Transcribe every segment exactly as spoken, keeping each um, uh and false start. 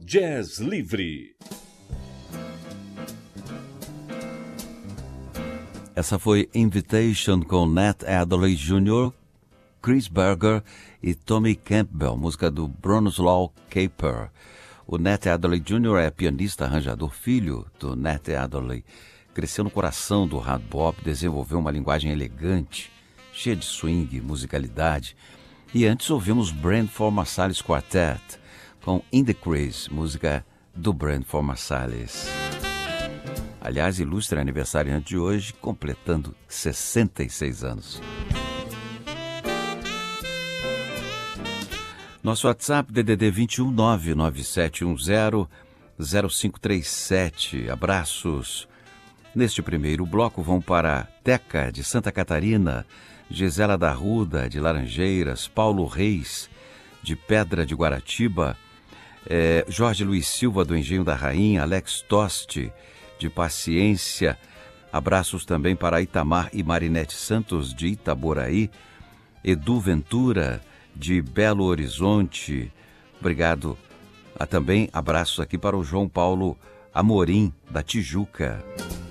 Jazz Livre. Essa foi Invitation com Nat Adderley Júnior, Chris Berger e Tommy Campbell, música do Bronislaw Kaper. O Nat Adderley Júnior é pianista, arranjador, filho do Nat Adderley. Cresceu no coração do hard bop, desenvolveu uma linguagem elegante, cheia de swing e musicalidade. E antes ouvimos Branford Marsalis Quartet com In the Crease, música do Branford Marsalis. Aliás, ilustre aniversariante de hoje, completando sessenta e seis anos. Nosso WhatsApp D D D vinte e um nove nove sete um zero zero cinco três sete. Abraços. Neste primeiro bloco vão para Teca, de Santa Catarina, Gisela da Ruda, de Laranjeiras, Paulo Reis, de Pedra de Guaratiba, eh, Jorge Luiz Silva, do Engenho da Rainha, Alex Toste, de Paciência. Abraços também para Itamar e Marinete Santos, de Itaboraí, Edu Ventura, de Belo Horizonte. Obrigado. Ah, também abraços aqui para o João Paulo Amorim, da Tijuca.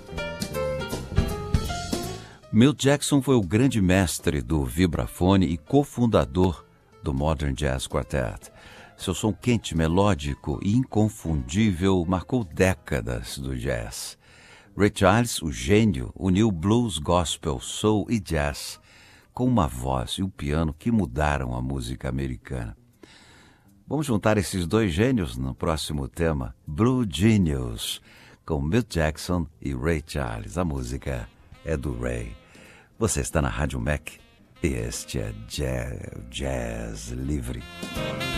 Milt Jackson foi o grande mestre do vibrafone e cofundador do Modern Jazz Quartet. Seu som quente, melódico e inconfundível marcou décadas do jazz. Ray Charles, o gênio, uniu blues, gospel, soul e jazz com uma voz e um piano que mudaram a música americana. Vamos juntar esses dois gênios no próximo tema, Blue Genius, com Milt Jackson e Ray Charles. A música é do Ray. Você está na Rádio Mac e este é Jazz, Jazz Livre.